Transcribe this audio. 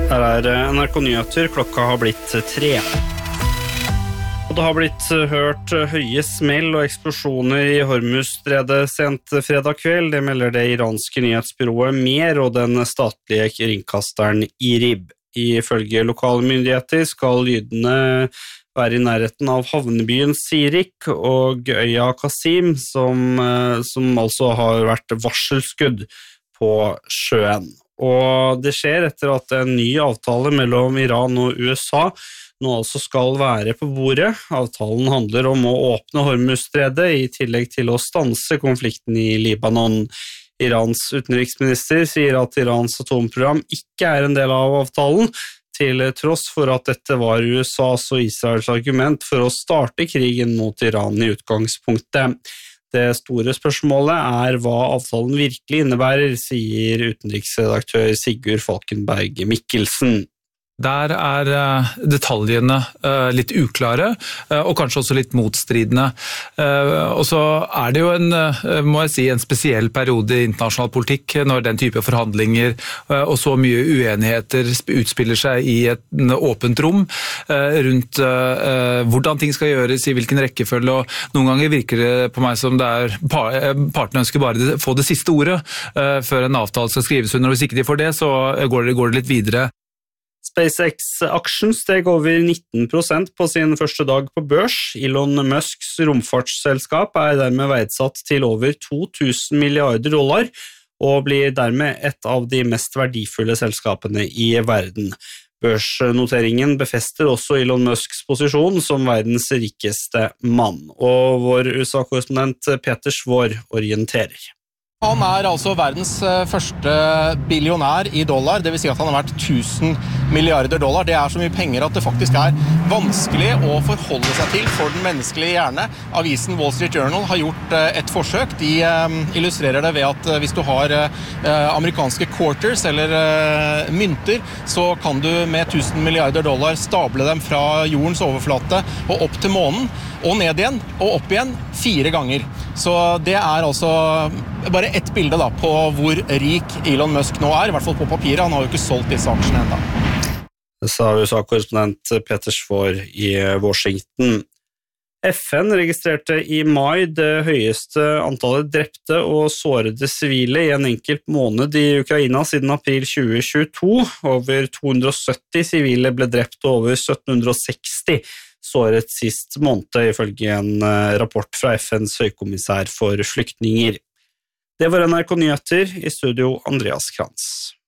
Her NRK Nyheter, klokka har blitt 3. Og det har blitt hørt høye smell og eksplosjoner i Hormuzstredet sent fredag kveld. Det melder det iranske nyhetsbyrået Mer og den statlige ringkasteren IRIB. Ifølge lokale myndigheter skal lydene være i nærheten av havnebyen Sirik og øya Qasim, som altså har vært varselskudd på sjøen. Og det skjer etter at en ny avtale mellom Iran og USA nå altså skal være på bordet. Avtalen handler om å åpne Hormuzstredet i tillegg til å stanse konflikten i Libanon. Irans utenriksminister sier at Irans atomprogram ikke er en del av avtalen, til tross for at dette var USAs og Israels argument for å starte krigen mot Iran i utgangspunktet. Det store spørsmålet er hva avtalen virkelig innebærer, sier utenriksredaktør Sigurd Falkenberg Mikkelsen. Der er detaljene litt uklare, og kanskje også litt motstridende. Og så er det jo en spesiell periode i internasjonal politikk når den type forhandlinger og så mye uenigheter utspiller seg i et åpent rom rundt hvordan ting skal gjøres, i hvilken rekkefølge, og noen ganger virker det på meg som det er partene ønsker bare få det siste ordet før en avtale skal skrives under, og hvis ikke de får det, så går det litt videre. SpaceX-aksjen steg over 19% på sin første dag på børs. Elon Musks romfartsselskap er dermed verdsatt til over $2000 milliarder, og blir dermed et av de mest verdifulle selskapene i verden. Børsnoteringen befester også Elon Musks posisjon som verdens rikeste mann, og vår USA-korrespondent Peter Svår orienterer. Han er altså verdens første billionær i dollar, det vil si at han har vært $1000 milliarder. Det er så mye penger at det faktisk er vanskelig å forholde seg til for den menneskelige hjerne. Avisen Wall Street Journal har gjort et forsøk. De illustrerer det ved at hvis du har amerikanske quarters eller mynter, så kan du med $1000 milliarder stable dem fra jordens overflate og opp til månen, og ned igjen, og opp igjen 4 ganger. Så det er altså bare ett bilde da, på hvor rik Elon Musk nå er, i hvert fall på papiret. Han har jo ikke solgt disse aksjene enda. Det sa USA-korrespondent Peter Svår i Washington. FN registrerte i mai det høyeste antallet drepte og sårede sivile i en enkelt måned i Ukraina siden april 2022. Over 270 sivile ble drept og over 1760 såret sist måned, ifølge en rapport fra FNs høykommissær for flyktninger. Det var NRK Nyheter, i studio Andreas Krantz.